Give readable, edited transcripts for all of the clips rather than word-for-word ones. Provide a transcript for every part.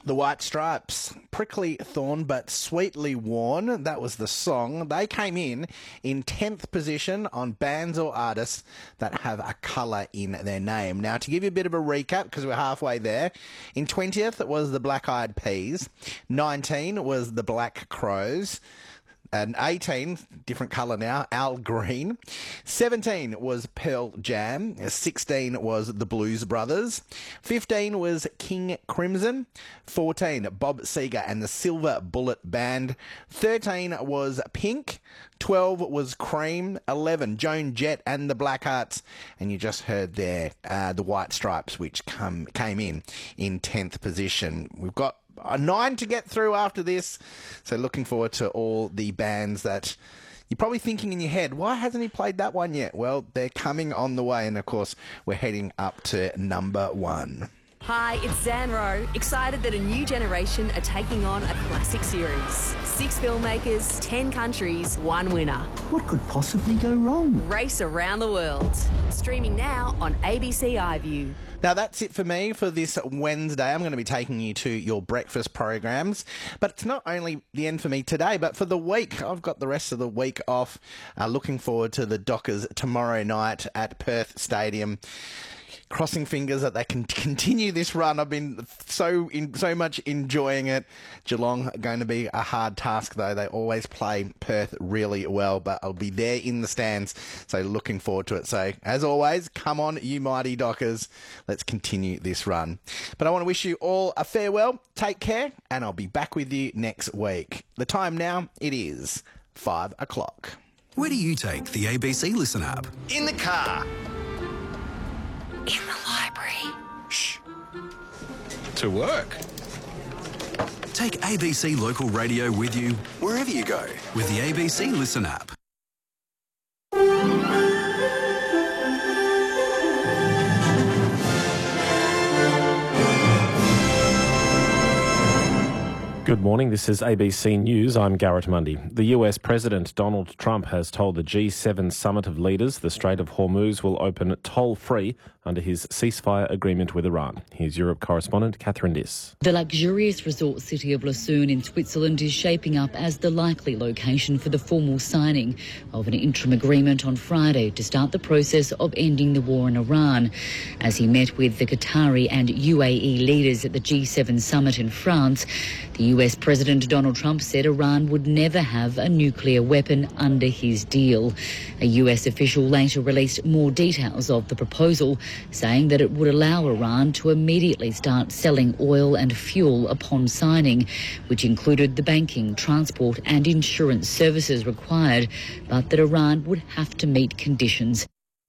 The White Stripes, Prickly Thorn but Sweetly Worn, that was the song. They came in 10th position on bands or artists that have a colour in their name. Now, to give you a bit of a recap, because we're halfway there, in 20th was the Black Eyed Peas, 19 was the Black Crows, and 18, different colour now, Al Green. 17 was Pearl Jam. 16 was the Blues Brothers. 15 was King Crimson. 14, Bob Seger and the Silver Bullet Band. 13 was Pink. 12 was Cream. 11, Joan Jett and the Blackhearts. And you just heard there the White Stripes, which came in 10th position. We've got 9 to get through after this, so looking forward to all the bands that you're probably thinking in your head, why hasn't he played that one yet? Well, they're coming on the way, and of course we're heading up to number 1. Hi, it's Zan Rowe, excited that a new generation are taking on a classic series. 6 filmmakers, 10 countries, 1 winner. What could possibly go wrong? Race around the world. Streaming now on ABC iView. Now, that's it for me for this Wednesday. I'm going to be taking you to your breakfast programs. But it's not only the end for me today, but for the week. I've got the rest of the week off. Looking forward to the Dockers tomorrow night at Perth Stadium. Crossing fingers that they can continue this run. I've been so much enjoying it. Geelong going to be a hard task, though. They always play Perth really well, but I'll be there in the stands, so looking forward to it. So, as always, come on, you mighty Dockers. Let's continue this run. But I want to wish you all a farewell. Take care, and I'll be back with you next week. The time now, it is 5 o'clock. Where do you take the ABC Listen app? In the car. In the library. Shh. To work. Take ABC Local Radio with you wherever you go with the ABC Listen app. Good morning, this is ABC News. I'm Garrett Mundy. The US President Donald Trump has told the G7 summit of leaders the Strait of Hormuz will open toll-free under his ceasefire agreement with Iran. Here's Europe correspondent Catherine Diss. The luxurious resort city of Lucerne in Switzerland is shaping up as the likely location for the formal signing of an interim agreement on Friday to start the process of ending the war in Iran. As he met with the Qatari and UAE leaders at the G7 summit in France, the US President Donald Trump said Iran would never have a nuclear weapon under his deal. A US official later released more details of the proposal, saying that it would allow Iran to immediately start selling oil and fuel upon signing, which included the banking, transport and insurance services required, but that Iran would have to meet conditions.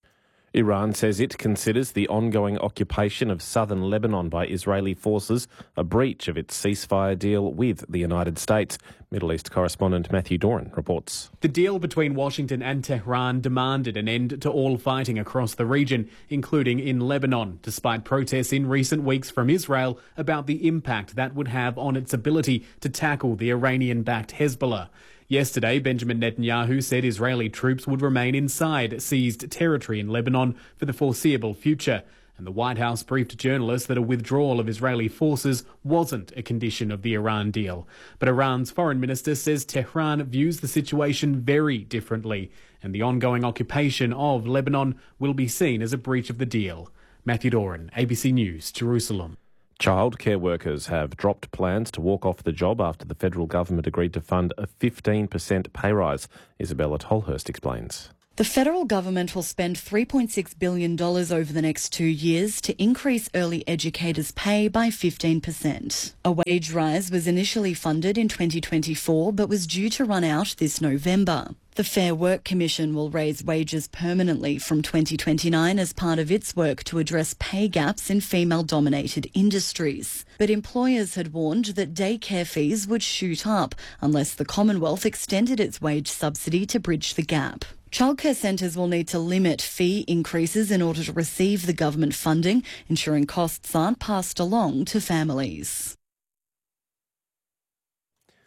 Iran says it considers the ongoing occupation of southern Lebanon by Israeli forces a breach of its ceasefire deal with the United States. Middle East correspondent Matthew Doran reports. The deal between Washington and Tehran demanded an end to all fighting across the region, including in Lebanon, despite protests in recent weeks from Israel about the impact that would have on its ability to tackle the Iranian-backed Hezbollah. Yesterday, Benjamin Netanyahu said Israeli troops would remain inside seized territory in Lebanon for the foreseeable future. And the White House briefed journalists that a withdrawal of Israeli forces wasn't a condition of the Iran deal. But Iran's foreign minister says Tehran views the situation very differently, and the ongoing occupation of Lebanon will be seen as a breach of the deal. Matthew Doran, ABC News, Jerusalem. Childcare workers have dropped plans to walk off the job after the federal government agreed to fund a 15% pay rise. Isabella Tolhurst explains. The federal government will spend $3.6 billion over the next 2 years to increase early educators' pay by 15%. A wage rise was initially funded in 2024 but was due to run out this November. The Fair Work Commission will raise wages permanently from 2029 as part of its work to address pay gaps in female-dominated industries. But employers had warned that daycare fees would shoot up unless the Commonwealth extended its wage subsidy to bridge the gap. Childcare centres will need to limit fee increases in order to receive the government funding, ensuring costs aren't passed along to families.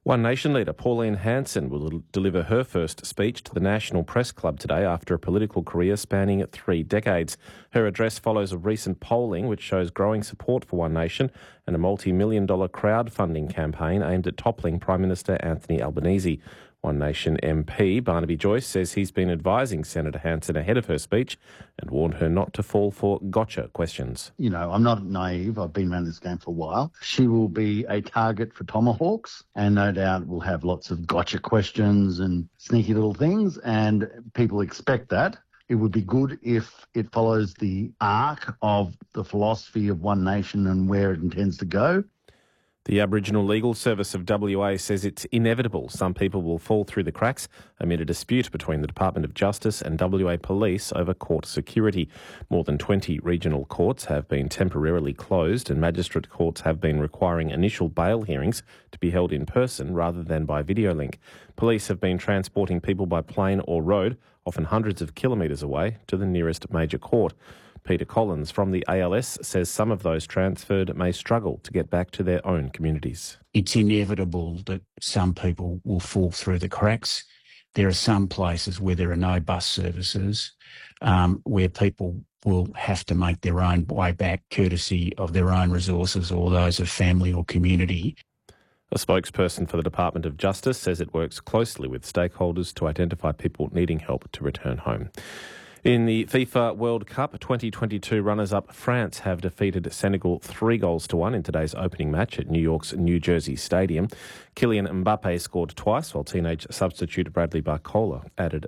One Nation leader Pauline Hanson will deliver her first speech to the National Press Club today after a political career spanning 3 decades. Her address follows a recent polling which shows growing support for One Nation and a multi-million-dollar crowdfunding campaign aimed at toppling Prime Minister Anthony Albanese. One Nation MP Barnaby Joyce says he's been advising Senator Hanson ahead of her speech and warned her not to fall for gotcha questions. You know, I'm not naive. I've been around this game for a while. She will be a target for tomahawks and no doubt will have lots of gotcha questions and sneaky little things, and people expect that. It would be good if it follows the arc of the philosophy of One Nation and where it intends to go. The Aboriginal Legal Service of WA says it's inevitable some people will fall through the cracks amid a dispute between the Department of Justice and WA Police over court security. More than 20 regional courts have been temporarily closed and magistrate courts have been requiring initial bail hearings to be held in person rather than by video link. Police have been transporting people by plane or road, often hundreds of kilometres away, to the nearest major court. Peter Collins from the ALS says some of those transferred may struggle to get back to their own communities. It's inevitable that some people will fall through the cracks. There are some places where there are no bus services, where people will have to make their own way back courtesy of their own resources or those of family or community. A spokesperson for the Department of Justice says it works closely with stakeholders to identify people needing help to return home. In the FIFA World Cup 2022 runners-up, France have defeated Senegal 3-1 in today's opening match at New York's New Jersey Stadium. Kylian Mbappe scored twice, while teenage substitute Bradley Barcola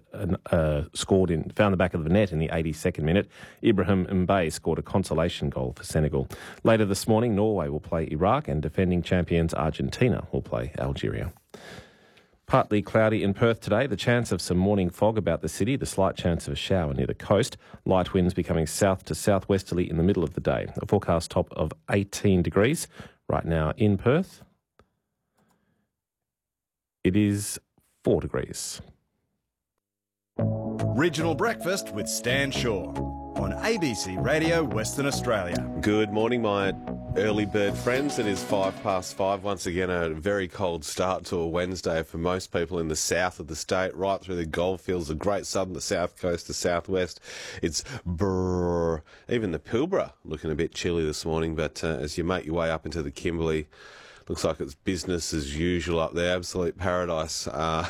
found the back of the net in the 82nd minute. Ibrahim Mbaye scored a consolation goal for Senegal. Later this morning, Norway will play Iraq and defending champions Argentina will play Algeria. Partly cloudy in Perth today. The chance of some morning fog about the city. The slight chance of a shower near the coast. Light winds becoming south to southwesterly in the middle of the day. A forecast top of 18 degrees right now in Perth. It is 4 degrees. Regional Breakfast with Stan Shaw on ABC Radio Western Australia. Good morning, my early bird friends. It is 5:05. Once again, a very cold start to a Wednesday for most people in the south of the state, right through the goldfields, the Great Southern, the south coast, the southwest. It's brrr. Even the Pilbara looking a bit chilly this morning, but as you make your way up into the Kimberley, looks like it's business as usual up there. Absolute paradise.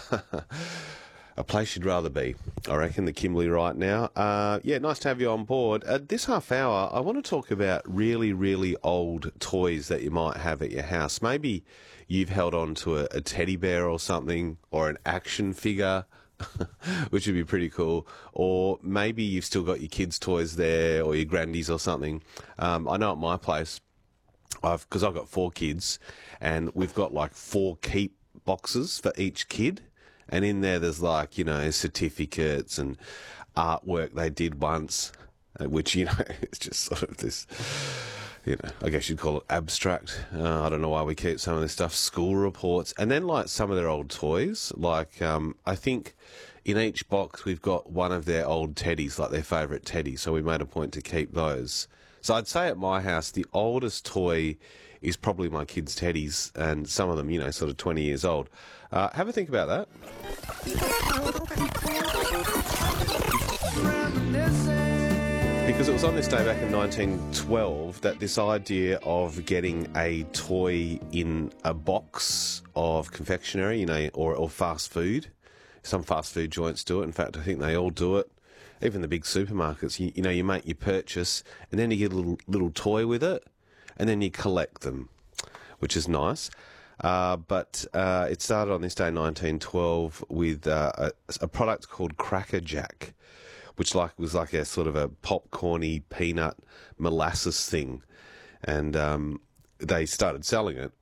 A place you'd rather be, I reckon, the Kimberley right now. Nice to have you on board. This half hour, I want to talk about really, really old toys that you might have at your house. Maybe you've held on to a teddy bear or something, or an action figure, which would be pretty cool. Or maybe you've still got your kids' toys there, or your grandies or something. I know at my place, because I've got 4 kids, and we've got like 4 keep boxes for each kid. And in there, there's like, certificates and artwork they did once, which, it's just sort of this, I guess you'd call it abstract. I don't know why we keep some of this stuff. School reports. And then like some of their old toys. Like, I think in each box we've got one of their old teddies, like their favourite teddy. So we made a point to keep those. So I'd say at my house, the oldest toy is probably my kids' teddies, and some of them, sort of 20 years old. Have a think about that. Because it was on this day back in 1912 that this idea of getting a toy in a box of confectionery, or fast food. Some fast food joints do it. In fact, I think they all do it. Even the big supermarkets, you make your purchase and then you get a little toy with it and then you collect them, which is nice. But it started on this day, 1912, with a product called Cracker Jack, which was like a sort of a popcorny peanut molasses thing. And they started selling it